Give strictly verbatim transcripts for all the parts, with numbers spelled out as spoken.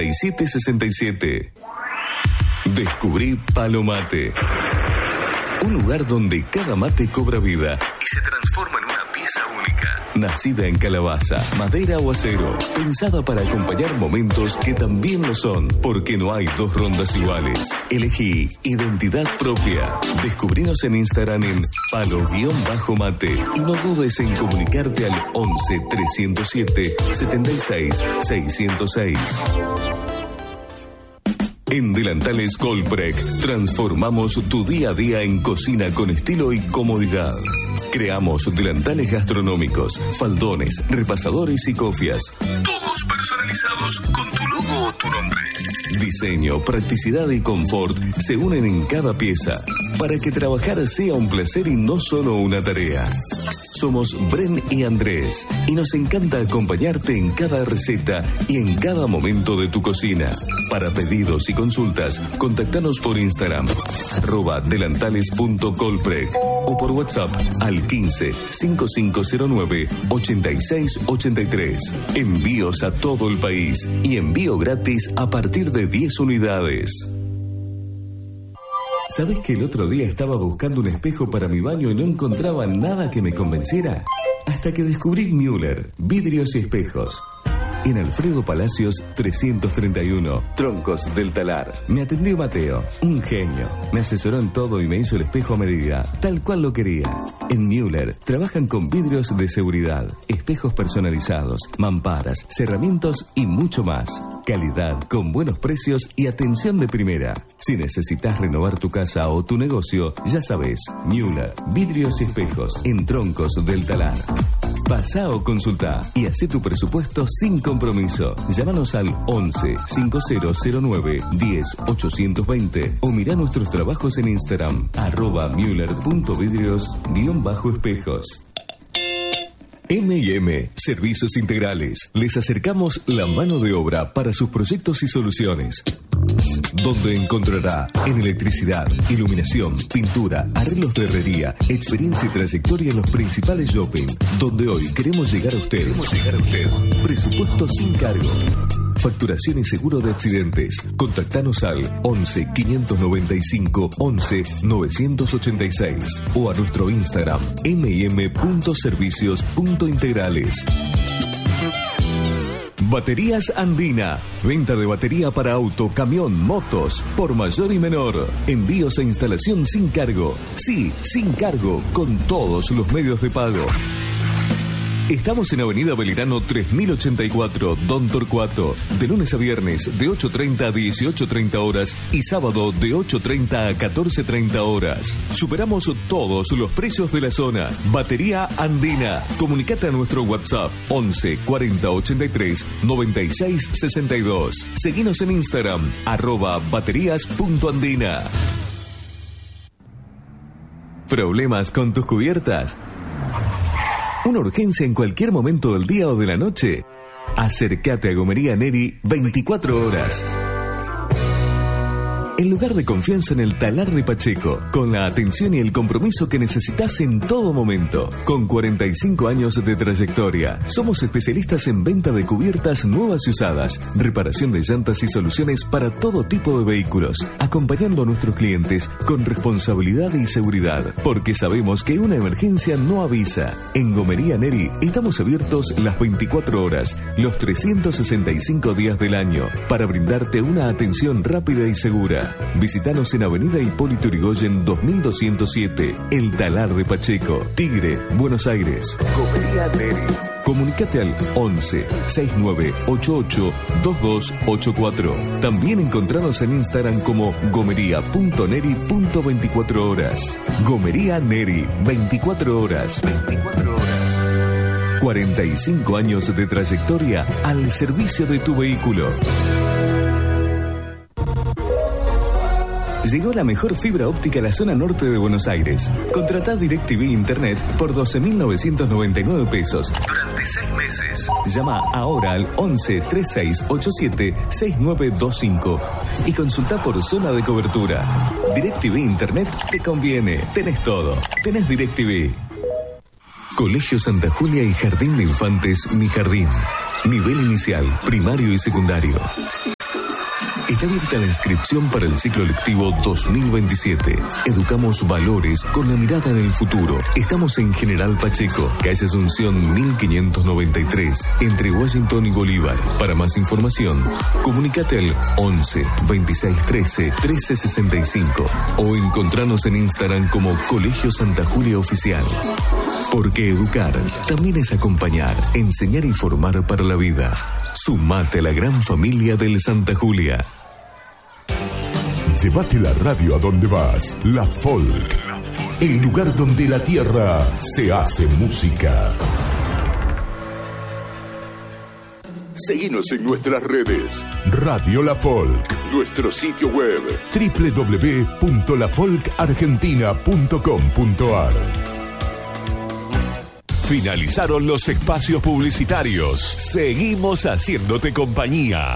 y siete sesenta y siete. Descubrí Palo Mate. Un lugar donde cada mate cobra vida y se transforma en una pieza única. Nacida en calabaza, madera o acero, pensada para acompañar momentos que también lo son, porque no hay dos rondas iguales. Elegí identidad propia. Descubrinos en Instagram en palo-mate y no dudes en comunicarte al once trescientos siete setenta y seis seiscientos seis. En Delantales Goldbreak transformamos tu día a día en cocina con estilo y comodidad. Creamos delantales gastronómicos, faldones, repasadores y cofias. Todos personalizados con tu logo o tu nombre. Diseño, practicidad y confort se unen en cada pieza para que trabajar sea un placer y no solo una tarea. Somos Bren y Andrés y nos encanta acompañarte en cada receta y en cada momento de tu cocina. Para pedidos y consultas, contactanos por Instagram, arroba delantales.colprec o por WhatsApp al quince cinco cinco cero nueve ochenta y seis ochenta y tres. Envíos a todo el país y envío gratis a partir de diez unidades. ¿Sabes que el otro día estaba buscando un espejo para mi baño y no encontraba nada que me convenciera? Hasta que descubrí Müller, vidrios y espejos. En Alfredo Palacios trescientos treinta y uno, Troncos del Talar. Me atendió Mateo, un genio. Me asesoró en todo y me hizo el espejo a medida, tal cual lo quería. En Müller trabajan con vidrios de seguridad, espejos personalizados, mamparas, cerramientos y mucho más. Calidad, con buenos precios y atención de primera. Si necesitas renovar tu casa o tu negocio, ya sabes, Müller, vidrios y espejos, en Troncos del Talar. Pasá o consultá y hacé tu presupuesto sin compromiso. Llámanos al once cincuenta cero nueve diez ochocientos veinte o mirá nuestros trabajos en Instagram, arroba müller.vidrios guión bajo espejos. eme y eme, Servicios Integrales. Les acercamos la mano de obra para sus proyectos y soluciones. Donde encontrará en electricidad, iluminación, pintura, arreglos de herrería, experiencia y trayectoria en los principales shopping. Donde hoy queremos llegar a usted. Queremos llegar a usted. Presupuesto sin cargo. Facturación y seguro de accidentes. Contactanos al once quinientos noventa y cinco once novecientos ochenta y seis o a nuestro Instagram eme y eme punto servicios punto integrales. Baterías Andina. Venta de batería para auto, camión, motos, por mayor y menor. Envíos e instalación sin cargo. Sí, sin cargo, con todos los medios de pago. Estamos en Avenida Belgrano tres mil ochenta y cuatro, Don Torcuato. De lunes a viernes, de ocho treinta a dieciocho treinta horas y sábado de ocho treinta a catorce treinta horas. Superamos todos los precios de la zona. Batería Andina. Comunicate a nuestro WhatsApp once cuarenta ochenta y tres noventa y seis sesenta y dos. Seguinos en Instagram, arroba baterías.andina. ¿Problemas con tus cubiertas? ¿Una urgencia en cualquier momento del día o de la noche? Acércate a Gomería Neri veinticuatro horas. El lugar de confianza en el Talar de Pacheco, con la atención y el compromiso que necesitas en todo momento. Con cuarenta y cinco años de trayectoria, somos especialistas en venta de cubiertas nuevas y usadas, reparación de llantas y soluciones para todo tipo de vehículos, acompañando a nuestros clientes con responsabilidad y seguridad, porque sabemos que una emergencia no avisa. En Gomería Neri estamos abiertos las veinticuatro horas, los trescientos sesenta y cinco días del año, para brindarte una atención rápida y segura. Visítanos en Avenida Hipólito Yrigoyen dos mil doscientos siete, El Talar de Pacheco, Tigre, Buenos Aires. Gomería Neri. Comunicate al once sesenta y nueve ochenta y ocho veintidós ochenta y cuatro. También encontranos en Instagram como gomería punto neri punto veinticuatro horas. Gomería Neri, veinticuatro horas. veinticuatro horas. cuarenta y cinco años de trayectoria al servicio de tu vehículo. Llegó la mejor fibra óptica a la zona norte de Buenos Aires. Contratá DirecTV Internet por doce mil novecientos noventa y nueve pesos durante seis meses. Llama ahora al once treinta y seis ochenta y siete sesenta y nueve veinticinco y consulta por zona de cobertura. DirecTV Internet te conviene. Tenés todo. Tenés DirecTV. Colegio Santa Julia y Jardín de Infantes Mi Jardín. Nivel inicial, primario y secundario. Está abierta la inscripción para el ciclo lectivo dos mil veintisiete. Educamos valores con la mirada en el futuro. Estamos en General Pacheco, calle Asunción mil quinientos noventa y tres, entre Washington y Bolívar. Para más información, comunícate al once, veintiséis trece, trece sesenta y cinco o encontranos en Instagram como Colegio Santa Julia Oficial. Porque educar también es acompañar, enseñar y formar para la vida. Sumate a la gran familia del Santa Julia. Llévate la radio a donde vas. La Folk. El lugar donde la tierra se hace música. Seguinos en nuestras redes. Radio La Folk. Nuestro sitio web doble u doble u doble u punto la folk argentina punto com punto a r. Finalizaron los espacios publicitarios. Seguimos haciéndote compañía.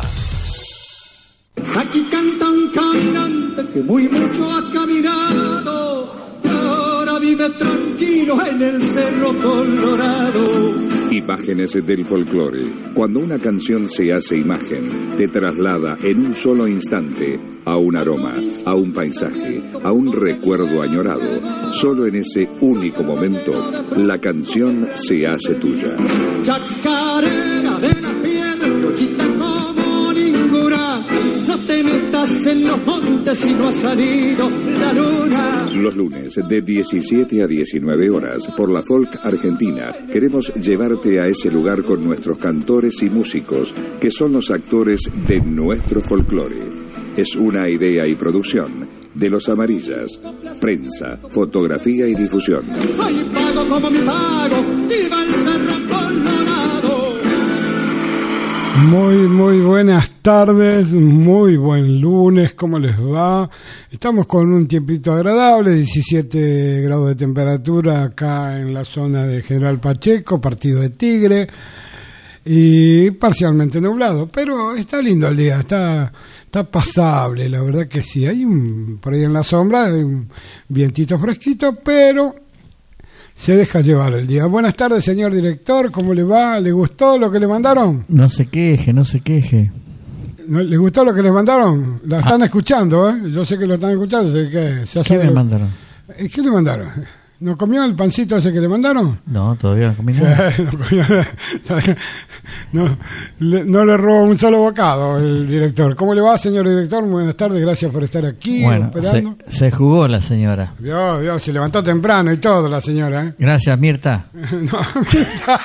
Aquí canta un caminante que muy mucho ha caminado y ahora vive tranquilo en el Cerro Colorado. Imágenes del folclore. Cuando una canción se hace imagen, te traslada en un solo instante a un aroma, a un paisaje, a un recuerdo añorado. Solo en ese único momento, la canción se hace tuya. Chacarera de la piedra, cochita como ninguna. No te metas en los montes si no ha salido la luna. Los lunes de diecisiete a diecinueve horas por la Folk Argentina queremos llevarte a ese lugar con nuestros cantores y músicos que son los actores de nuestro folclore. Es una idea y producción de Los Amarillas, prensa, fotografía y difusión. Ay, pago como mi pago, viva el Cerro Colorado. Muy, muy buenas tardes, muy buen lunes, ¿cómo les va? Estamos con un tiempito agradable, diecisiete grados de temperatura acá en la zona de General Pacheco, partido de Tigre, y parcialmente nublado, pero está lindo el día, está, está pasable, la verdad que sí, hay un, por ahí en la sombra, hay un vientito fresquito, pero se deja llevar el día. Buenas tardes, señor director, ¿cómo le va? ¿Le gustó lo que le mandaron? No se queje, no se queje. ¿No, ¿Le gustó lo que le mandaron? La están ah. escuchando, ¿eh? Yo sé que lo están escuchando, sé que se ¿Qué me mandaron? ¿Qué le mandaron? ¿No comió el pancito ese que le mandaron? No, todavía no comí nada. no, comió, no, le, no le robó un solo bocado el director. ¿Cómo le va, señor director? Buenas tardes, gracias por estar aquí. Bueno, se, se jugó la señora. Dios, Dios, se levantó temprano y todo la señora, ¿eh? Gracias, Mirta. no, Mirta.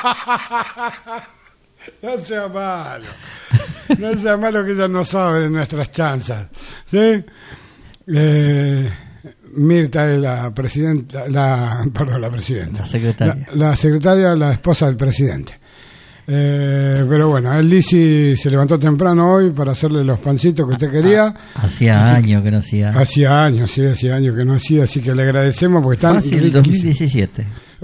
No sea malo. No sea malo que ella no sabe de nuestras chanzas. ¿Sí? Eh... Mirta es la presidenta, la, perdón, la presidenta. La secretaria. La, la secretaria, la esposa del presidente. Eh, pero bueno, el Lisi se levantó temprano hoy para hacerle los pancitos que usted quería. Hacía años que no hacía. Hacía años, sí, hacía años que no hacía, así que le agradecemos porque están... Fácil, el dos mil diecisiete.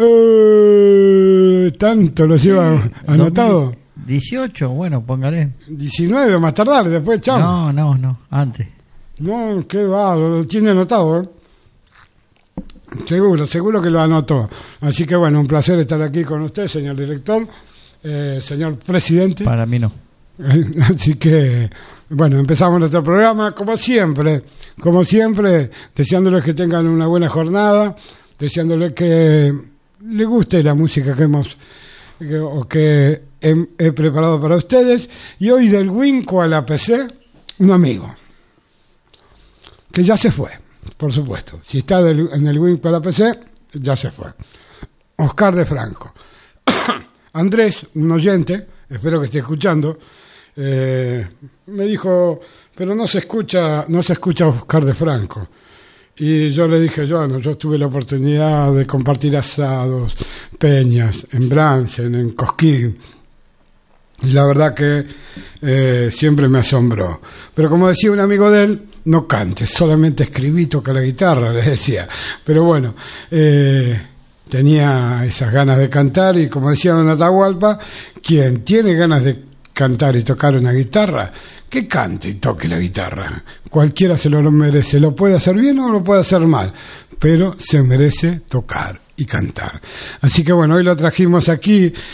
Eh, ¿Tanto lo lleva sí, anotado? dieciocho, bueno, póngale. diecinueve más tardar, después, chao. No, no, no, antes. No, qué va, lo tiene anotado, ¿eh? Seguro, seguro que lo anotó. Así que bueno, un placer estar aquí con usted, señor director, eh, señor presidente. Para mí no. Así que, bueno, empezamos nuestro programa, como siempre, como siempre, deseándoles que tengan una buena jornada, deseándoles que les guste la música que hemos, que, o que he, he preparado para ustedes. Y hoy del Winco a la P C, un amigo, que ya se fue. Por supuesto, si está del, en el Wing para P C, ya se fue. Oscar de Franco. Andrés, un oyente, espero que esté escuchando, eh, me dijo, pero no se escucha, no se escucha Oscar de Franco. Y yo le dije, yo, bueno, yo tuve la oportunidad de compartir asados, peñas, en Bransen, en Cosquín. Y la verdad que eh, siempre me asombró. Pero como decía un amigo de él, no cantes, solamente escribí, toca la guitarra, le decía. Pero bueno, eh, tenía esas ganas de cantar y como decía don Atahualpa, quien tiene ganas de cantar y tocar una guitarra, que cante y toque la guitarra. Cualquiera se lo merece, lo puede hacer bien o lo puede hacer mal, pero se merece tocar y cantar. Así que bueno, hoy lo trajimos aquí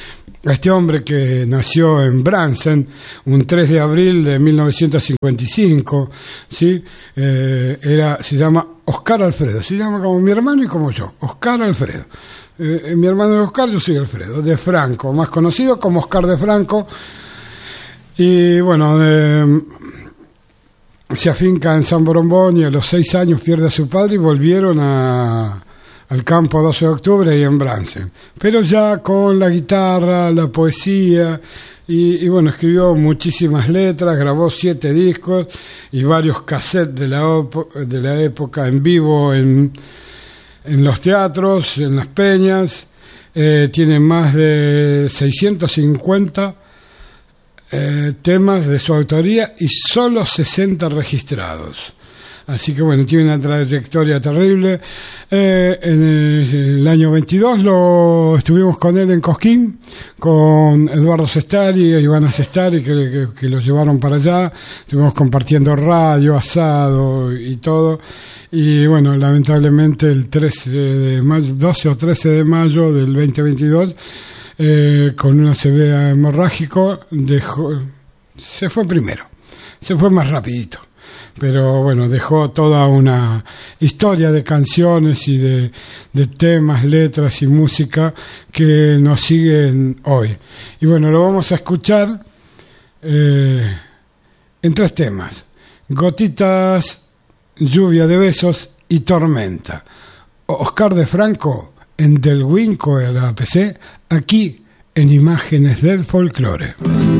a este hombre que nació en Bransen un tres de abril de mil novecientos cincuenta y cinco, ¿sí? Eh, era, se llama Oscar Alfredo, se llama como mi hermano y como yo, Oscar Alfredo. Eh, mi hermano es Oscar, yo soy Alfredo, de Franco, más conocido como Oscar de Franco. Y bueno, eh, se afinca en San Borombón y a los seis años pierde a su padre y volvieron a al campo doce de octubre y en Bransen, pero ya con la guitarra, la poesía y, y bueno, escribió muchísimas letras, grabó siete discos y varios cassettes de la, op- de la época en vivo en, en los teatros, en las peñas. Eh, tiene más de seiscientos cincuenta eh, temas de su autoría y solo sesenta registrados. Así que bueno, tiene una trayectoria terrible. Eh, en el, el año veintidós lo estuvimos con él en Cosquín, con Eduardo Sestari, Ivana Sestari, que, que, que lo llevaron para allá. Estuvimos compartiendo radio, asado y todo. Y bueno, lamentablemente el trece de mayo, doce o trece de mayo del veinte veintidós, eh, con un A C V hemorrágico, dejó, se fue primero, se fue más rapidito. Pero bueno, dejó toda una historia de canciones y de, de temas, letras y música que nos siguen hoy. Y bueno, lo vamos a escuchar eh, en tres temas: Gotitas, Lluvia de Besos y Tormenta. Oscar de Franco en Del Winco, en la A P C, aquí en Imágenes del Folclore.